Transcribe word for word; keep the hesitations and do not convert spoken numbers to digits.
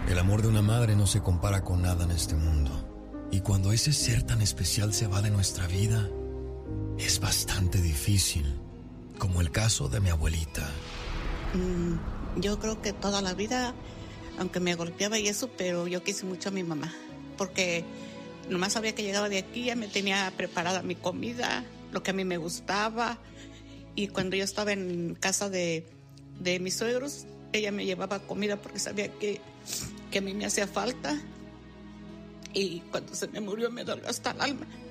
El amor de una madre no se compara con nada en este mundo. Y cuando ese ser tan especial se va de nuestra vida, es bastante difícil, como el caso de mi abuelita. Mm, yo creo que toda la vida, aunque me golpeaba y eso, pero yo quise mucho a mi mamá, porque nomás sabía que llegaba de aquí, ya me tenía preparada mi comida, lo que a mí me gustaba, y cuando yo estaba en casa de, de mis suegros, ella me llevaba comida porque sabía que, que a mí me hacía falta, y cuando se me murió me dolió hasta el alma.